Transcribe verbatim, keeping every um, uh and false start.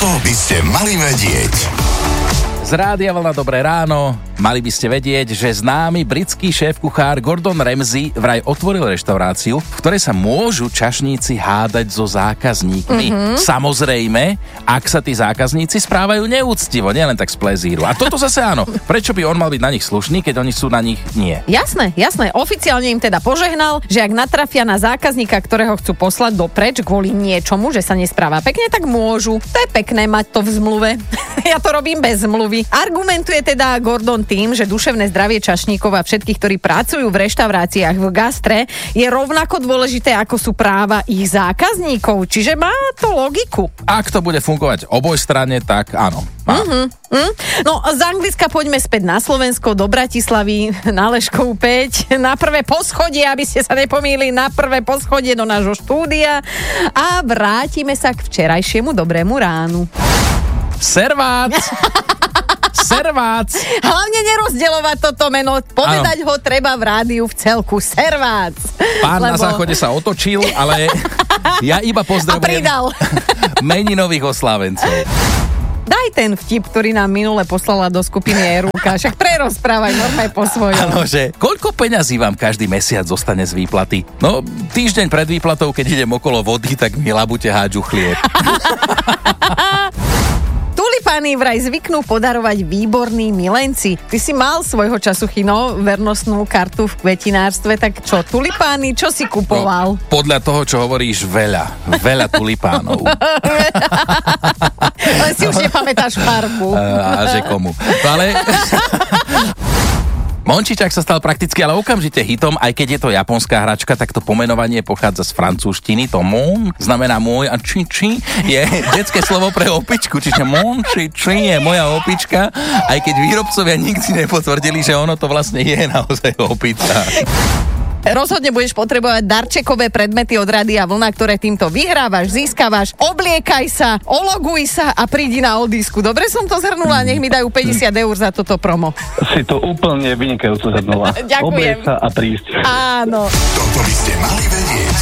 Toto by ste mali vedieť. Z Rádia Vlna dobré ráno. Mali by ste vedieť, že známy britský šéf-kuchár Gordon Ramsay vraj otvoril reštauráciu, v ktorej sa môžu čašníci hádať so zákazníkmi. Mm-hmm. Samozrejme, ak sa tí zákazníci správajú neúctivo, nielen tak z plezíru. A toto zase áno. Prečo by on mal byť na nich slušný, keď oni sú na nich nie? Jasné, jasné. Oficiálne im teda požehnal, že ak natrafia na zákazníka, ktorého chcú poslať dopreč kvôli niečomu, že sa nespráva pekne, tak môžu. To je pekné mať to v zmluve. Ja to robím bez zmluvy. Argumentuje teda Gordon tým, že duševné zdravie čašníkov a všetkých, ktorí pracujú v reštauráciách v gastre, je rovnako dôležité, ako sú práva ich zákazníkov. Čiže má to logiku. Ak to bude fungovať obojstranne, tak áno. Mm-hmm. Mm. No z Anglicka poďme späť na Slovensko, do Bratislavy, na Leškovú päť, na prvé poschodie, aby ste sa nepomýlili, na prvé poschodie do nášho štúdia a vrátime sa k včerajšiemu dobrému ránu. Servác! Servác! Hlavne nerozdeľovať toto meno. Povedať ano. Ho treba v rádiu v celku. Servác! Pán Lebo... na záchode sa otočil, ale ja iba pozdravujem meninových oslávencov. Daj ten vtip, ktorý nám minule poslala do skupiny Erúka. Však prerozprávaj normálne po svojom. Áno, že koľko peňazí vám každý mesiac zostane z výplaty? No, týždeň pred výplatou, keď idem okolo vody, tak mi labute hádžu chlieb. Tulipány vraj zvyknú podarovať výborní milenci. Ty si mal svojho času, Chino, vernostnú kartu v kvetinárstve, tak čo, tulipány, čo si kupoval? No, podľa toho, čo hovoríš, veľa. Veľa tulipánov. Ale si už nepamätáš farbu. A, a že komu. No ale... Mončičák sa stal prakticky ale okamžite hitom, aj keď je to japonská hračka, tak to pomenovanie pochádza z francúzštiny. To mon znamená môj a či či je detské slovo pre opičku, čiže mon či či je moja opička, aj keď výrobcovia nikdy nepotvrdili, že ono to vlastne je naozaj opica. Rozhodne budeš potrebovať darčekové predmety od Rádia Vlna, ktoré týmto vyhrávaš, získavaš. Obliekaj sa, ologuj sa a prídi na odisku. Dobre som to zhrnula, nech mi dajú päťdesiat eur za toto promo. Si to úplne vynikajúco zhrnula. Ďakujem. Obliek sa a prísť. Áno. Toto by ste mali vedieť.